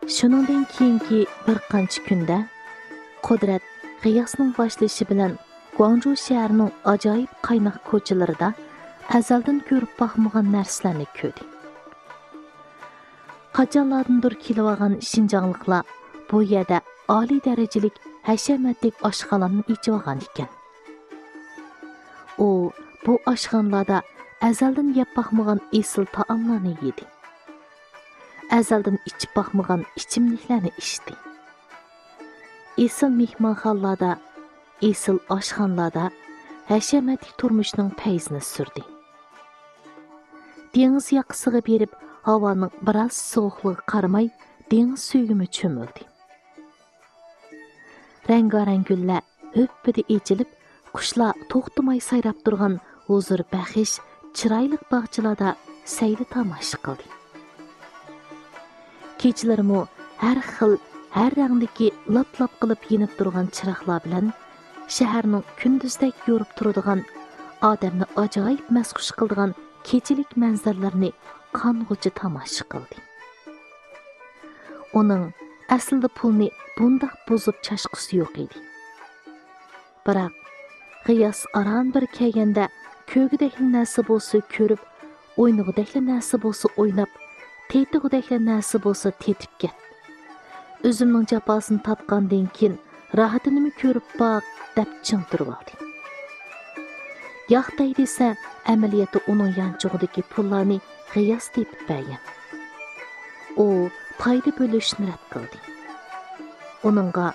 Shuningdan keyingi bir qancha kunda Qudrat G'iyosning boshlashi bilan Guangzhou shahrining ajoyib qaynoq ko'chalarida azaldan ko'rib boqmagan narsalarni ko'rdi. Qachonlardandir kelib olgan Xinjiangliklar bu yerda oliy darajalik hashamatli oshxonani ichib olgan ekan. U bu oshxonalarda azaldan yeb boqmagan esil taomlarni yedi. Azaldan ichib boqmagan ichimliklarni ichdi. Esil mehmonxonalarda, esil oshxonalarda hashamatli turmushning fayzini surdi. Dengiz yoqasiga berib, havoning biroz sovuqligiga qaramay, dengiz suyumi cho'mildi. Rangarang gullar o'ppida echilib, qushlar to'xtamay sayrab turgan huzur baxish, chiroyli bog'chalarda sayli tomosha qildi. Kechlarimi har xil, har rangdagi lap-lap qilib yenib turgan chiroqlar bilan shaharning kunduzdek yo'rib turadigan, odamni ajoyib masxush qiladigan kechilik manzaralarini qong'uchi tomosha qildi. Uning aslida pulni bundoq buzib chashqisi yo'q edi. Biroq G'iyos aran bir kelganda ko'gidagi narsa bo'lsa ko'rib, o'ynag'idagi narsa bo'lsa o'ynab, tetig'idagi narsa bo'lsa tetib ketdi. O'zimning jafosini tatgandan keyin rohatinimi ko'rib boq deb chingtirib oldi. Yo'qday desa, amaliyoti uning yanchug'idagi pullarni G'iyos tepib bergan. U foyda bo'lishni rad qildi. Uningga